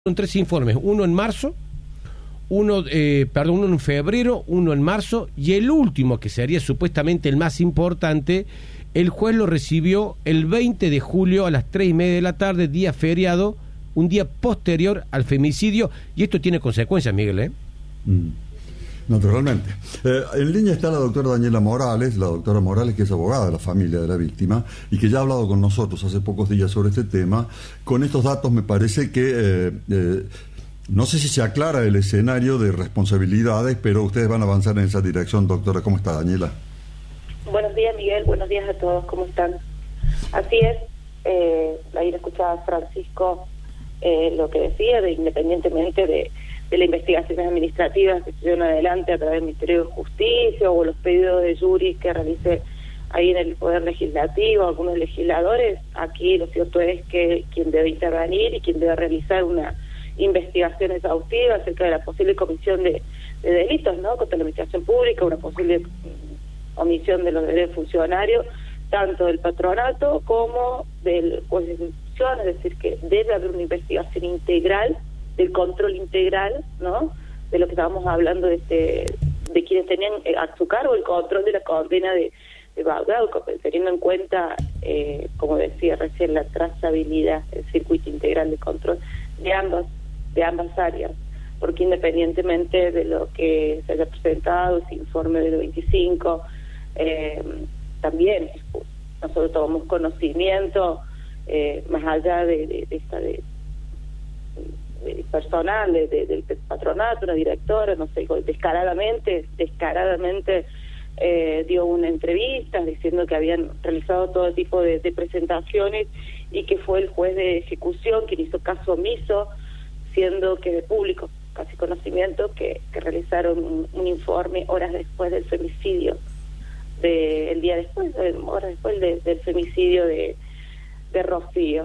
Son tres informes, uno en marzo, uno en febrero, uno en marzo, y el último, que sería supuestamente el más importante, el juez lo recibió el 20 de julio a las 3:30 de la tarde, día feriado, un día posterior al femicidio, y esto tiene consecuencias, Miguel, ¿eh? Naturalmente. En línea está la doctora Daniela Morales, que es abogada de la familia de la víctima y que ya ha hablado con nosotros hace pocos días sobre este tema. Con estos datos me parece que, no sé si se aclara el escenario de responsabilidades, pero ustedes van a avanzar en esa dirección, doctora. ¿Cómo está, Daniela? Buenos días, Miguel. Buenos días a todos. ¿Cómo están? Así es. Ahí escuchaba a Francisco lo que decía, independientemente de las investigaciones administrativas que se llevan adelante a través del Ministerio de Justicia o los pedidos de juris que realice ahí en el Poder Legislativo, algunos legisladores, aquí lo cierto es que quien debe intervenir y quien debe realizar una investigación exhaustiva acerca de la posible comisión de delitos, ¿no?, contra la administración pública, una posible omisión de los deberes funcionarios, tanto del patronato como del juez de instrucción, es decir, que debe haber una investigación integral, del control integral, ¿no?, de lo que estábamos hablando de quienes tenían a su cargo el control de la condena de Bagdad, teniendo en cuenta, como decía recién, la trazabilidad, el circuito integral de control de ambas áreas, porque independientemente de lo que se haya presentado, ese informe del 25, también nosotros tomamos conocimiento, más allá de personal, del patronato, una directora, no sé, descaradamente dio una entrevista diciendo que habían realizado todo tipo de presentaciones y que fue el juez de ejecución quien hizo caso omiso, siendo que de público, casi conocimiento, que realizaron un informe horas después del femicidio, horas después del femicidio de Rocío.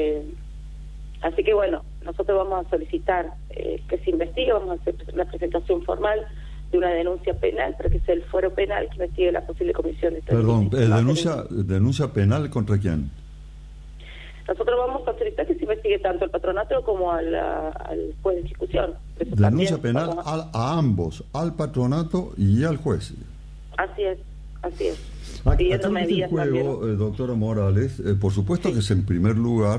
Así que bueno, nosotros vamos a solicitar que se investigue, vamos a hacer la presentación formal de una denuncia penal para que sea el fuero penal que investigue la posible comisión de estos delitos. ¿Denuncia penal contra quién? Nosotros vamos a solicitar que se investigue tanto al patronato como al juez de ejecución. Denuncia penal a ambos, al patronato y al juez. Así es. Pidiendo medidas en juego, doctora Morales, por supuesto que es en primer lugar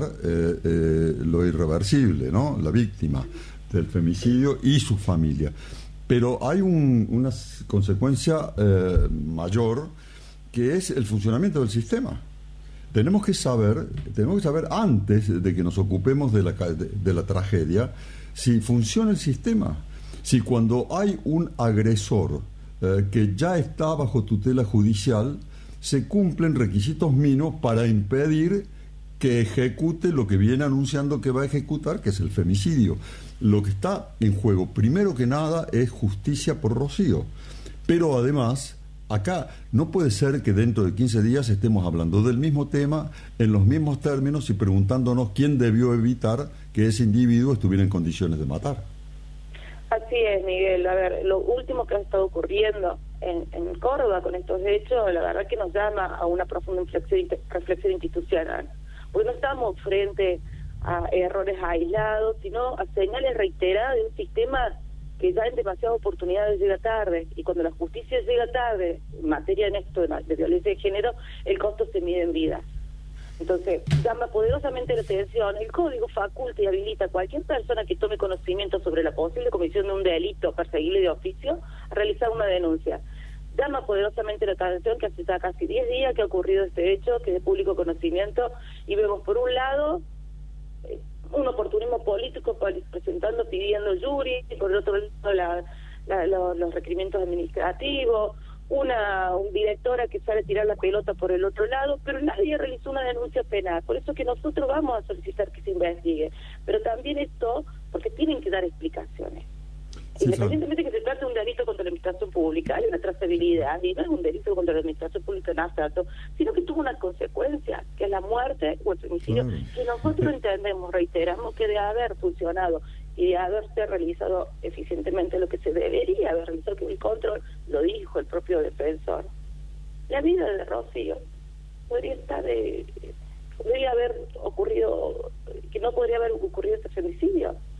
lo irreversible, ¿no?, la víctima del femicidio y su familia. Pero hay una consecuencia mayor, que es el funcionamiento del sistema. Tenemos que saber antes de que nos ocupemos de la tragedia, si funciona el sistema. Si cuando hay un agresor que ya está bajo tutela judicial, se cumplen requisitos mínimos para impedir que ejecute lo que viene anunciando que va a ejecutar, que es el femicidio. Lo que está en juego, primero que nada, es justicia por Rocío. Pero además, acá no puede ser que dentro de 15 días estemos hablando del mismo tema, en los mismos términos, y preguntándonos quién debió evitar que ese individuo estuviera en condiciones de matar. Así es, Miguel. A ver, lo último que ha estado ocurriendo en Córdoba con estos hechos, la verdad que nos llama a una profunda reflexión institucional, porque no estamos frente a errores aislados, sino a señales reiteradas de un sistema que ya en demasiadas oportunidades llega tarde, y cuando la justicia llega tarde en materia en esto de violencia de género, el costo se mide en vidas. Entonces, llama poderosamente la atención, el código faculta y habilita a cualquier persona que tome conocimiento sobre la posible comisión de un delito perseguible de oficio a realizar una denuncia. Llama poderosamente la atención que hace ya casi 10 días que ha ocurrido este hecho, que es de público conocimiento, y vemos por un lado un oportunismo político presentando, pidiendo jury, y por el otro lado los requerimientos administrativos, una directora que sale a tirar la pelota por el otro lado, pero nadie realizó una denuncia penal. Por eso que nosotros vamos a solicitar que se investigue, pero también esto porque tienen que dar explicaciones. Sí, independientemente de que se trate de un delito contra la administración pública, hay una trazabilidad, y no es un delito contra la administración pública en abstracto, sino que tuvo una consecuencia, que es la muerte o el femicidio, que nosotros entendemos, reiteramos, que debe haber funcionado y de haberse realizado eficientemente lo que se debería haber realizado, que el control, lo dijo el propio defensor. La vida de Rocío podría haber ocurrido, que no podría haber ocurrido este femicidio.